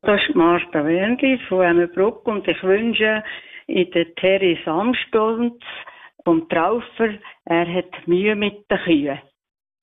Das ist Martha Wernli von Emmenbruck und ich wünsche in der Terry Samstolz vom Traufer, er hat Mühe mit den Kühen.